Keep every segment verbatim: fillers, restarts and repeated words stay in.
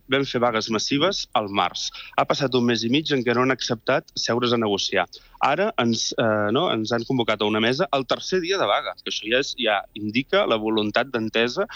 vam fer vagues massives al març. Ha passat un mes i mig en què no han acceptat seure's a negociar. Ara ens, eh, no, ens han convocat a una mesa el tercer dia de vaga, que això ja, és, ja indica la voluntat d'entesa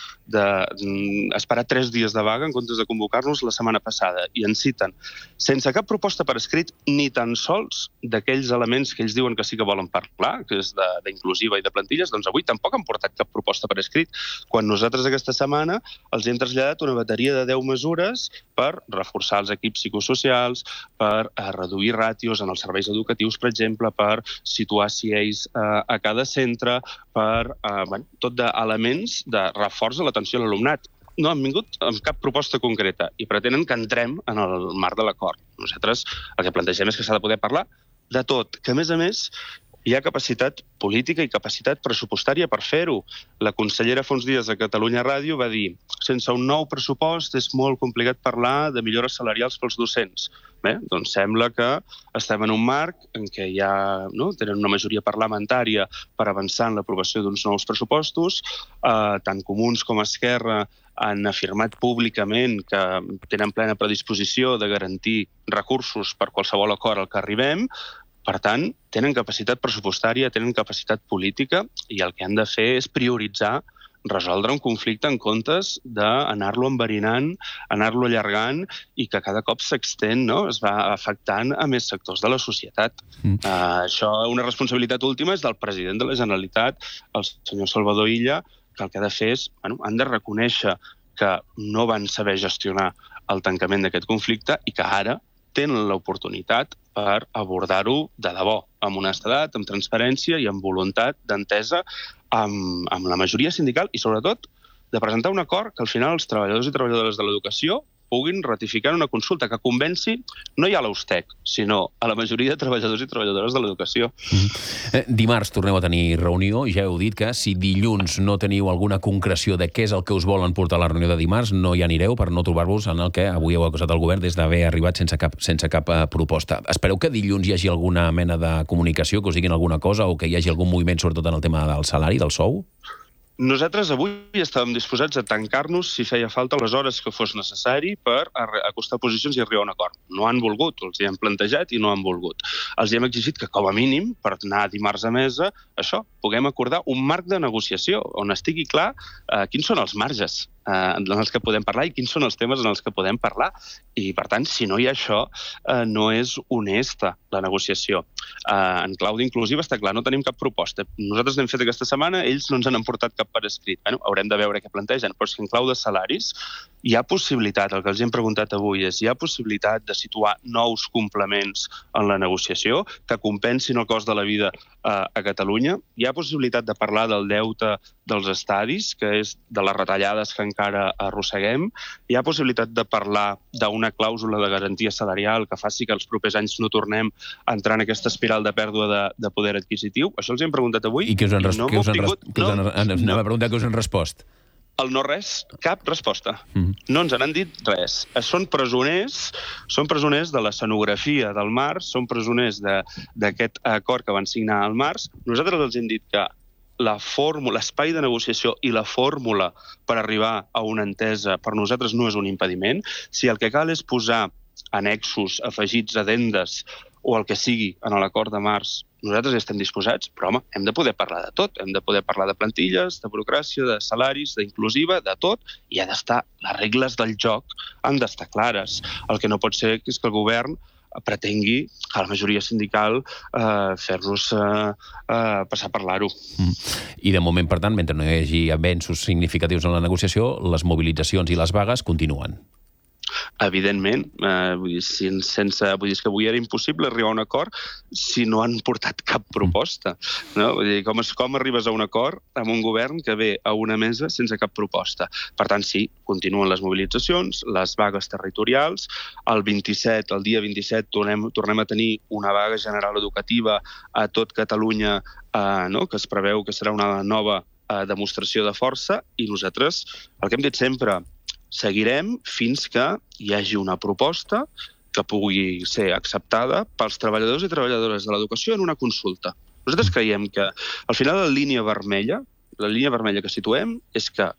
d'esperar de, tres dies de vaga en comptes de convocar-nos la setmana passada. I ens citen, sense cap proposta per escrit, ni tan sols d'aquells elements que ells diuen que sí que volen parlar, que és d'inclusiva i de plantilles, doncs avui tampoc han portat cap proposta per escrit, quan nosaltres aquesta setmana els hem traslladat una bateria de deu mesures per reforçar els equips psicosocials, per eh, reduir ràtios en els serveis educatius, per exemple, per situar C I As eh, a cada centre, per eh, bueno, tot d'elements de reforç de l'atenció a l'alumnat. No han vingut amb cap proposta concreta i pretenen que entrem en el marc de l'acord. Nosaltres el que plantegem és que s'ha de poder parlar de tot, que a més a més hi ha capacitat política i capacitat pressupostària per fer-ho. La consellera fa uns dies a Catalunya Ràdio va dir sense un nou pressupost és molt complicat parlar de millores salarials pels docents. Bé, doncs sembla que estem en un marc en què ja no, tenen una majoria parlamentària per avançar en l'aprovació d'uns nous pressupostos. Eh, tant Comuns com Esquerra han afirmat públicament que tenen plena predisposició de garantir recursos per qualsevol acord al que arribem. Per tant, tenen capacitat pressupostària, tenen capacitat política i el que han de fer és prioritzar resoldre un conflicte en comptes d'anar-lo enverinant, anar-lo allargant i que cada cop s'extén, no? Es va afectant a més sectors de la societat. Mm. Uh, això, una responsabilitat última és del president de la Generalitat, el senyor Salvador Illa, que el que ha de fer és, bueno, han de reconèixer que no van saber gestionar el tancament d'aquest conflicte i que ara tenen l'oportunitat per abordar-ho de debò, amb honestedat, amb transparència i amb voluntat d'entesa amb, amb la majoria sindical i, sobretot, de presentar un acord que al final els treballadors i treballadores de l'educació puguin ratificar una consulta que convenci no ja a l'Austec, sinó a la majoria de treballadors i treballadores de l'educació. Mm. Eh, dimarts torneu a tenir reunió i ja heu dit que si dilluns no teniu alguna concreció de què és el que us volen portar a la reunió de dimarts, no hi anireu per no trobar-vos en el que avui heu acusat el govern des d'haver arribat sense cap, sense cap uh, proposta. Espereu que dilluns hi hagi alguna mena de comunicació, que us diguin alguna cosa o que hi hagi algun moviment, sobretot en el tema del salari, del sou? Nosaltres avui estàvem disposats a tancar-nos si feia falta les hores que fos necessari per acostar posicions i arribar a un acord. No han volgut, els hi hem plantejat i no han volgut. Els hi hem exigit que, com a mínim, per anar dimarts a mesa, això, puguem acordar un marc de negociació on estigui clar eh, quins són els marges eh, en els que podem parlar i quins són els temes en els que podem parlar. I, per tant, si no hi ha això, eh, no és honesta la negociació. Eh, en clau d'inclusiva està clar, no tenim cap proposta. Nosaltres n'hem fet aquesta setmana, ells no ens han portat cap per escrit. Bueno, haurem de veure què plantegen, però si en clau de salaris hi ha possibilitat, el que els hem preguntat avui és, hi ha possibilitat de situar nous complements en la negociació que compensin el cost de la vida eh, a Catalunya. Hi ha possibilitat de parlar del deute dels estadis, que és de les retallades que encara arrosseguem. Hi ha possibilitat de parlar d'una clàusula de garantia salarial que faci que els propers anys no tornem a entrar en aquesta espiral de pèrdua de, de poder adquisitiu. Això els hem preguntat avui. I què us han, res... no us han, res... no, us han... Anem no. a preguntar què us han respost. El no res, cap resposta. Mm. No ens han dit res. Són presoners, són presoners de l'escenografia del març, són presoners d'aquest acord que van signar al març. Nosaltres els hem dit que la fórmula, l'espai de negociació i la fórmula per arribar a una entesa per nosaltres no és un impediment. Si el que cal és posar annexos, afegits, addendes o el que sigui en l'acord de març, nosaltres estem disposats, però home, hem de poder parlar de tot. Hem de poder parlar de plantilles, de burocràcia, de salaris, d'inclusiva, de tot, i ha d'estar, les regles del joc han d'estar clares. El que no pot ser és que el govern pretengui a la majoria sindical eh, fer-nos eh, eh, passar a parlar-ho. Mm. I de moment, per tant, mentre no hi hagi avenços significatius en la negociació, les mobilitzacions i les vagues continuen. Evidentment, eh, vull dir, si, sense, vull dir que avui era impossible arribar a un acord si no han portat cap proposta. No? Vull dir, com, com arribes a un acord amb un govern que ve a una mesa sense cap proposta? Per tant, sí, continuen les mobilitzacions, les vagues territorials. El vint-i-set, el dia vint-i-set, tornem, tornem a tenir una vaga general educativa a tot Catalunya, eh, no? Que es preveu que serà una nova eh, demostració de força, i nosaltres, el que hem dit sempre, seguirem fins que hi hagi una proposta que pugui ser acceptada pels treballadors i treballadores de l'educació en una consulta. Nosaltres creiem que, al final, la línia vermella, la línia vermella que situem és que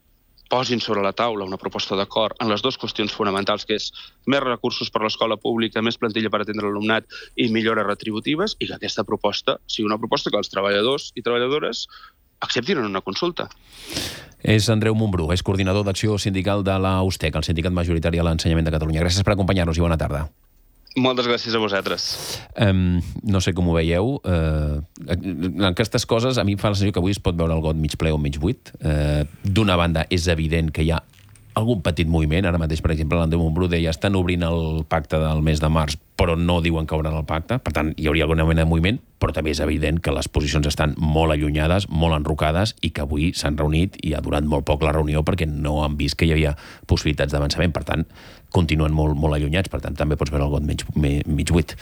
posin sobre la taula una proposta d'acord en les dues qüestions fonamentals, que és més recursos per a l'escola pública, més plantilla per atendre l'alumnat i millores retributives, i que aquesta proposta sigui una proposta que els treballadors i treballadores acceptin en una consulta. És Andreu Montbrú, és coordinador d'acció sindical de la U S T E C, el sindicat majoritari a l'ensenyament de Catalunya. Gràcies per acompanyar-nos i bona tarda. Moltes gràcies a vosaltres. Um, no sé com ho veieu. Uh, aquestes coses, a mi em fa la sensació que avui es pot veure el got mig ple o mig buit. Uh, D'una banda, és evident que hi ha algun petit moviment. Ara mateix, per exemple, l'Andreu Montbrú deia estan obrint el pacte del mes de març, però no diuen que obren el pacte. Per tant, hi hauria alguna mena de moviment, però també és evident que les posicions estan molt allunyades, molt enrocades, i que avui s'han reunit i ha durat molt poc la reunió perquè no han vist que hi havia possibilitats d'avançament. Per tant, continuen molt, molt allunyats. Per tant, també pots veure el got mig, mig buit.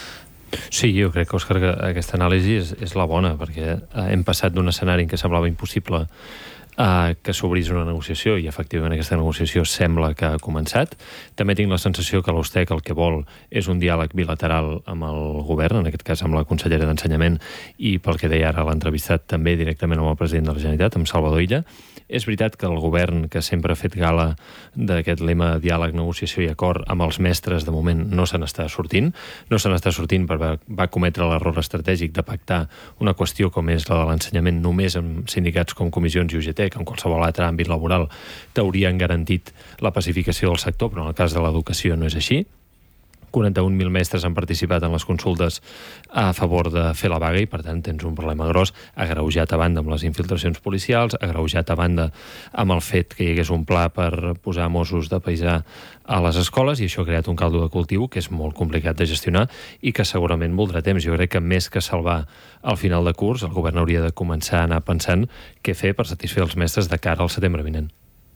Sí, jo crec, Òscar, que aquesta anàlisi és, és la bona, perquè hem passat d'un escenari en què semblava impossible Uh, que s'obrís una negociació, i efectivament aquesta negociació sembla que ha començat. També tinc la sensació que l'U S T E C el que vol és un diàleg bilateral amb el govern, en aquest cas amb la consellera d'Ensenyament, i pel que deia ara l'entrevistat també directament amb el president de la Generalitat, amb Salvador Illa. És veritat que el govern, que sempre ha fet gala d'aquest lema diàleg, negociació i acord amb els mestres, de moment no se n'està sortint. No se n'està sortint perquè va cometre l'error estratègic de pactar una qüestió com és la de l'ensenyament només amb sindicats com comissions i U G T, que en qualsevol altre àmbit laboral t'haurien garantit la pacificació del sector, però en el cas de l'educació no és així. quaranta-un mil mestres han participat en les consultes a favor de fer la vaga i, per tant, tens un problema gros, agreujat a banda amb les infiltracions policials, agreujat a banda amb el fet que hi hagués un pla per posar Mossos de paisà a les escoles, i això ha creat un caldo de cultiu que és molt complicat de gestionar i que segurament voldrà temps. Jo crec que més que salvar al final de curs, el govern hauria de començar a anar pensant què fer per satisfer els mestres de cara al setembre vinent.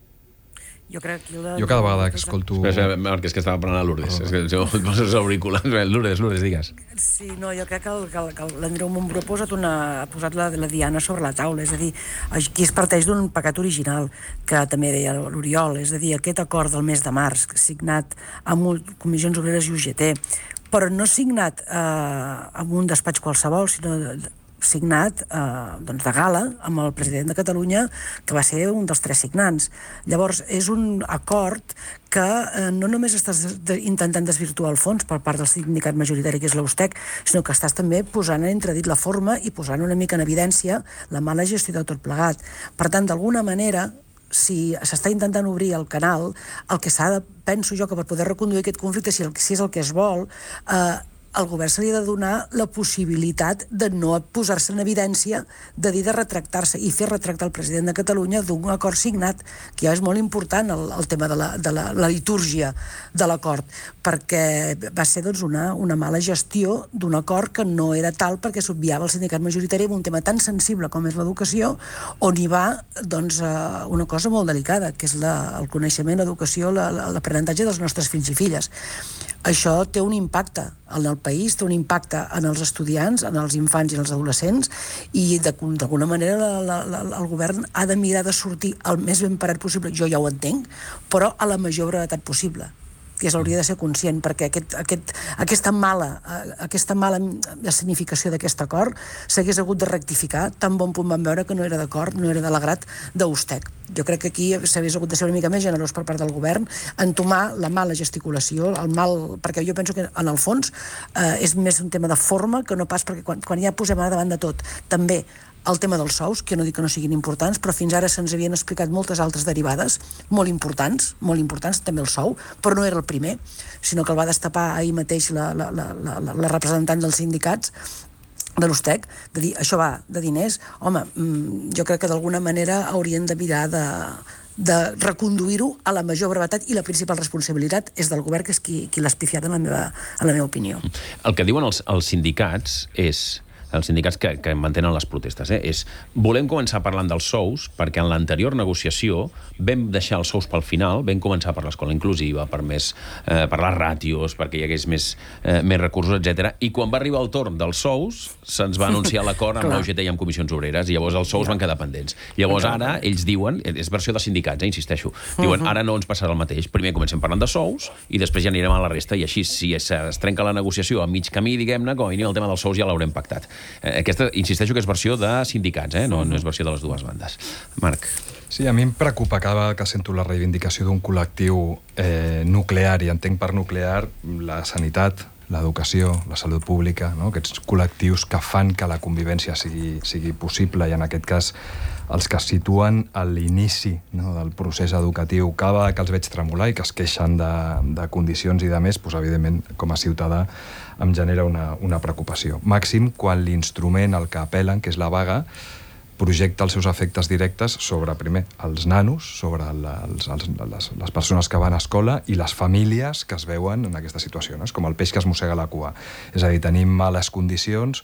Jo crec que... La... Jo cada vegada que escolto... Espera, Marc, és que estava parlant a Lourdes. Oh. És que jo poso els auriculars. Lourdes, Lourdes, digues. Sí, no, jo crec que l'Andreu Montbrú ha posat, una, ha posat la, la diana sobre la taula. És a dir, aquí es parteix d'un pecat original, que també deia l'Oriol. És a dir, aquest acord del mes de març, signat amb comissions obreres i U G T, però no signat eh, amb un despatx qualsevol, sinó... De, signat eh, doncs de gala amb el president de Catalunya, que va ser un dels tres signants. Llavors, és un acord que eh, no només estàs de, intentant desvirtuar el fons per part del sindicat majoritari, que és l'U S T E C, sinó que estàs també posant en entredit la forma i posant una mica en evidència la mala gestió de tot plegat. Per tant, d'alguna manera, si s'està intentant obrir el canal, el que s'ha de, penso jo, que per poder reconduir aquest conflicte, si, el, si és el que es vol, eh, el govern se li ha de donar la possibilitat de no posar-se en evidència, de dir de retractar-se i fer retractar el president de Catalunya d'un acord signat, que ja és molt important el, el tema de, la, de la, la litúrgia de l'acord, perquè va ser doncs, una, una mala gestió d'un acord que no era tal perquè s'obviava el sindicat majoritari en un tema tan sensible com és l'educació, on hi va doncs, una cosa molt delicada, que és la, el coneixement, l'educació, l'aprenentatge dels nostres fills i filles. Això té un impacte en el país, té un impacte en els estudiants, en els infants i els adolescents, i d'alguna manera la, la, la, el govern ha de mirar de sortir el més ben parat possible, jo ja ho entenc, però a la major brevetat possible, que s'hauria de ser conscient, perquè aquest, aquest, aquesta mala, aquesta mala significació d'aquest acord s'hagués hagut de rectificar, tan bon punt vam veure que no era d'acord, no era de l'agrat d'U S T E C. Jo crec que aquí s'hagués hagut de ser una mica més generós per part del govern, entomar la mala gesticulació, el mal, perquè jo penso que en el fons eh, és més un tema de forma que no pas, perquè quan, quan ja posem a davant de tot, també el tema dels sous, que no dic que no siguin importants, però fins ara se'ns havien explicat moltes altres derivades, molt importants, molt importants, també el sou, però no era el primer, sinó que el va destapar ahir mateix la, la, la, la, la representant dels sindicats de l'U S T E C, de dir, això va de diners. Home, jo crec que d'alguna manera haurien de mirar de, de reconduir-ho a la major brevetat, i la principal responsabilitat és del govern, que és qui, qui l'ha espifiat en la meva, en la meva opinió. El que diuen els, els sindicats és... els sindicats que, que mantenen les protestes, eh? és volem començar parlant dels sous, perquè en l'anterior negociació vam deixar els sous pel final, vam començar per l'escola inclusiva, per, més, eh, per les ràtios, perquè hi hagués més, eh, més recursos, etcètera. I quan va arribar el torn dels sous, se'ns va anunciar l'acord amb l'U G T i amb comissions obreres, i llavors els sous van quedar pendents. Llavors ara ells diuen, és versió de sindicats, eh, insisteixo, diuen ara no ens passarà el mateix, primer comencem parlant de sous i després ja anirem a la resta, i així si es trenca la negociació a mig camí, diguem-ne, com a mínim el tema dels sous ja l'haurem pactat. Aquesta, insisteixo que és versió de sindicats, eh? no, no és versió de les dues bandes. Marc. Sí, a mi em preocupa cada vegada que sento la reivindicació d'un col·lectiu eh, nuclear, i entenc per nuclear la sanitat, l'educació, la salut pública, no? Aquests col·lectius que fan que la convivència sigui, sigui possible, i en aquest cas els que es situen a l'inici, no, del procés educatiu. Cada vegada que els veig tremolar i que es queixen de, de condicions i de més, doncs, evidentment, com a ciutadà, em genera una, una preocupació. Màxim quan l'instrument al que apel·len, que és la vaga, projecta els seus efectes directes sobre, primer, els nanos, sobre la, els, els, les, les persones que van a escola i les famílies que es veuen en aquesta situació. No? És com el peix que es mossega la cua. És a dir, tenim males condicions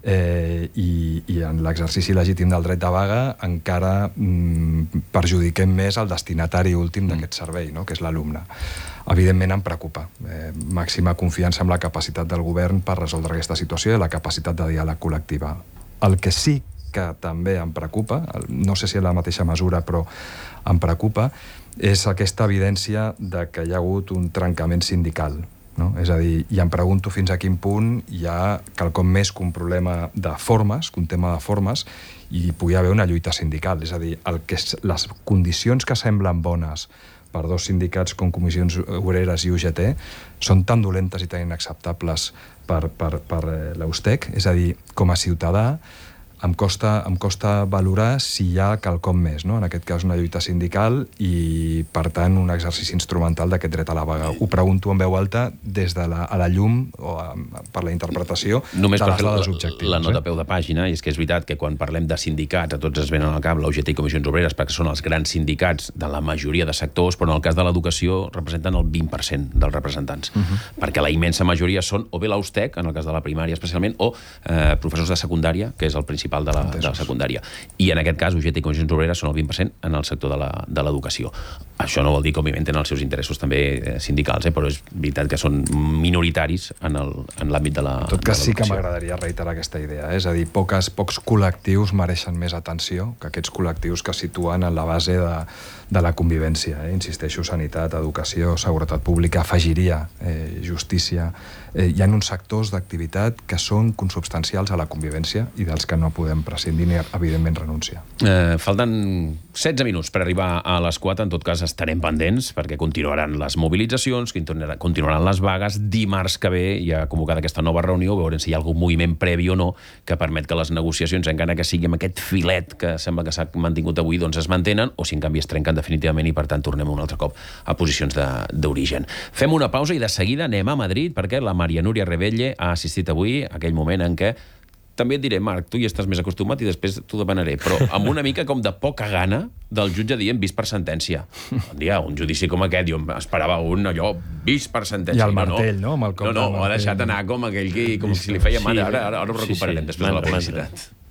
eh, i, i en l'exercici legítim del dret de vaga encara mm, perjudiquem més el destinatari últim d'aquest servei, no? Que és l'alumne. Evidentment em preocupa. Eh, màxima confiança en la capacitat del govern per resoldre aquesta situació i la capacitat de diàleg col·lectiva. El que sí que també em preocupa, no sé si en la mateixa mesura, però em preocupa, és aquesta evidència de que hi ha hagut un trencament sindical. No? És a dir, i em pregunto fins a quin punt hi ha quelcom més que un problema de formes, que un tema de formes, i pugui haver una lluita sindical. És a dir, el que és, les condicions que semblen bones per dos sindicats com Comissions Obreres i U G T són tan dolentes i tan inacceptables per, per, per l'U S T E C. És a dir, com a ciutadà, em costa, em costa valorar si hi ha quelcom més, no? En aquest cas una lluita sindical i, per tant, un exercici instrumental d'aquest dret a la vaga. Ho pregunto en veu alta des de la, a la llum o a, per la interpretació Només de per les fer dades la, objectives. la nota eh? a peu de pàgina, i és que és veritat que quan parlem de sindicats a tots es venen al cap la U G T i Comissions Obreres perquè són els grans sindicats de la majoria de sectors, però en el cas de l'educació representen el vint per cent dels representants, uh -huh. perquè la immensa majoria són o bé l'U S T E C, en el cas de la primària especialment, o eh, professors de secundària, que és el principal de la, de la secundària. I en aquest cas, U G T i Comissions Obreres són el vint per cent en el sector de l'educació. Això no vol dir que, òbviament, tenen els seus interessos també sindicals, eh? Però és veritat que són minoritaris en l'àmbit de l'educació. En tot cas, sí que m'agradaria reiterar aquesta idea. Eh? És a dir, poques, pocs col·lectius mereixen més atenció que aquests col·lectius que situen en la base de, de la convivència. Eh? Insisteixo, sanitat, educació, seguretat pública, afegiria, eh, justícia. Eh, hi ha uns sectors d'activitat que són consubstancials a la convivència i dels que no podem prescindir ni, evidentment, renunciar. Eh, falten setze minuts per arribar a les quatre. En tot cas, estarem pendents perquè continuaran les mobilitzacions, continuaran les vagues. Dimarts que ve hi ha convocada aquesta nova reunió, veurem si hi ha algun moviment previ o no que permet que les negociacions, encara que sigui amb aquest filet que sembla que s'ha mantingut avui, doncs es mantenen, o si en canvi es trenquen definitivament i per tant tornem un altre cop a posicions d'origen. Fem una pausa i de seguida anem a Madrid perquè la Maria Núria Rebelle ha assistit avui a aquell moment en què, també et diré, Marc, tu hi estàs més acostumat i després t'ho demanaré, però amb una mica com de poca gana del jutge dient vist per sentència. Un dia, un judici com aquest, jo esperava un allò vist per sentència. I el martell, no? Amb el cop no, no, ho ha deixat anar com aquell que, com si li feia mal. Ara, ara, ara ho recuperarem sí, sí. després de la publicitat.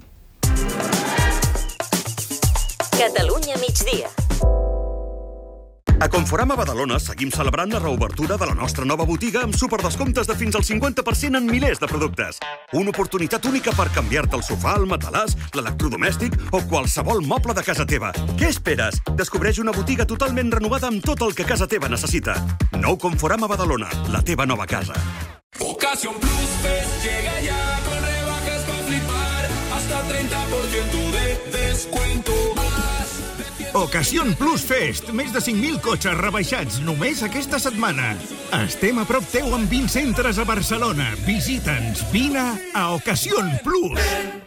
Catalunya migdia. A Conforama Badalona seguim celebrant la reobertura de la nostra nova botiga amb superdescomptes de fins al cinquanta per cent en milers de productes. Una oportunitat única per canviar-te el sofà, el matalàs, l'electrodomèstic o qualsevol moble de casa teva. Què esperes? Descobreix una botiga totalment renovada amb tot el que casa teva necessita. Nou Conforama Badalona, la teva nova casa. Ocasión Plus Fest llega ya con rebajas para flipar, hasta treinta por ciento de descuento. Ocasión Plus Fest, més de cinc mil cotxes rebaixats només aquesta setmana. Estem a prop teu amb vint centres a Barcelona. Visita'ns, vine a Ocasión Plus.